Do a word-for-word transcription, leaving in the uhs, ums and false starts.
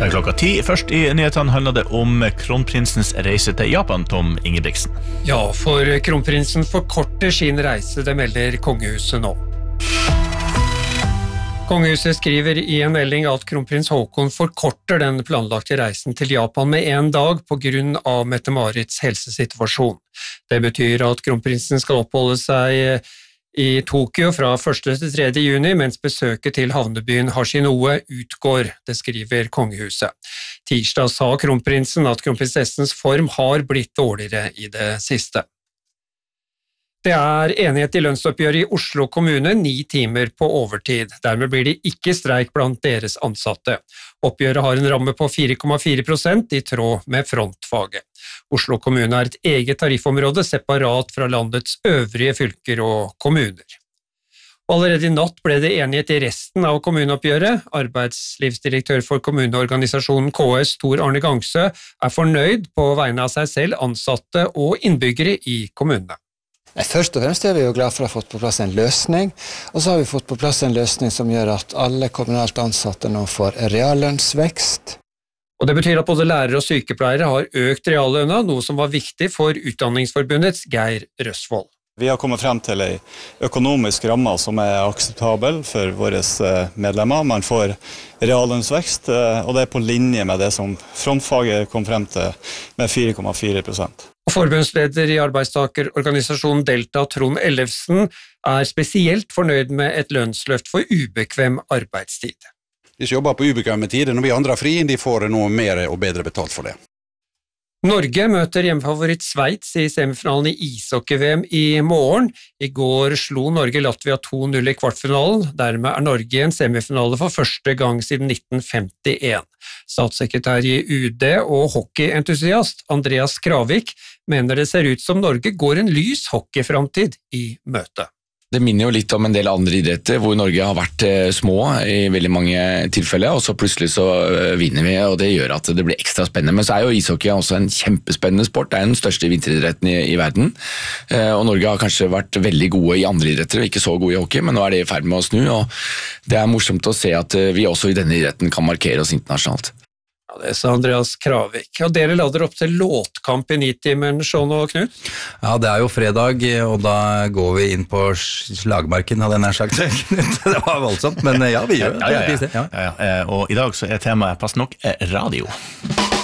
Det er klokka ti. Først i nyhetene handler det om kronprinsens reise til Japan, Tom Ingebrigtsen. Ja, for kronprinsen forkorter sin reise, det melder kongehuset nå. Kongehuset skriver i en melding at kronprins Haakon forkorter den planlagte reisen til Japan med en dag på grunn av Mette-Marits helsesituasjon. Det betyr at kronprinsen skal oppholde seg i Tokyo fra første til tredje juni, mens besøket til havnebyen Hashinoe utgår, det skriver kongehuset. Tirsdag sa kronprinsen at kronprinsessens form har blitt dårligere i det siste. Det er enighet i lønnsoppgjøret i Oslo kommune, ni timer på overtid. Dermed blir det ikke streik blant deres ansatte. Oppgjøret har en ramme på fire komma fire prosent i tråd med frontfaget. Oslo kommune er et eget tariffområde separat fra landets øvrige fylker og kommuner. Allerede i natt ble det enighet i resten av kommuneoppgjøret. Arbeidslivsdirektør for kommuneorganisasjonen K S, Tor Arne Gangsø, er fornøyd på vegne av seg selv, ansatte og innbyggere i kommunene. Først og fremst er vi jo glad for å ha fått på plass en løsning, og så har vi fått på plass en løsning som gjør at alle kommunalt ansatte nå får reallønnsvekst. Og det betyr at både lærere og sykepleiere har økt reallønna, noe som var viktig for Utdanningsforbundets Geir Røsvold. Vi har kommet frem til en økonomisk ramme som er akseptabel for våre medlemmer. Man får reallønnsvekst, og det er på linje med det som frontfaget kom frem til med fire komma fire prosent. Forbundsleder i arbeidstakerorganisasjonen Delta, Trond Ellefsen, er spesielt fornøyd med et lønnsløft for ubekvem arbeidstid. De som jobber på ubekvemme tider, når vi andre har fri, de får noe mer og bedre betalt for det. Norge møter hjemmefavoritt Sveits i semifinalen i ishockey-V M i morgen. I går slo Norge Latvia to null i kvartfinalen. Dermed er Norge i en semifinale for første gang siden nitten femtien. Statssekretær i U D og hockeyentusiast Andreas Kravik mener det ser ut som Norge går en lys hockeyframtid i møte. Det minner jo litt om en del andre idretter, hvor Norge har vært små i veldig mange tilfeller, og så plutselig så vinner vi, og det gjør at det blir ekstra spennende. Men så er jo ishockey også en kjempespennende sport, det er den største vinteridretten i, i verden, og Norge har kanskje vært veldig gode i andre idretter, og ikke så gode i hockey, men nå er det i ferd med å snu, og det er morsomt å se at vi også i denne idretten kan markere oss internasjonalt. Ja, det sa Andreas Kravik. Og dere lader opp til låtkamp i nitimen, Sean og Knut? Ja, det er jo fredag, og da går vi inn på slagmarken, hadde jeg nær sagt. Det var voldsomt, men ja, vi gjør det. Ja, ja, ja. Ja, ja. Og i dag så er temaet pass nok radio.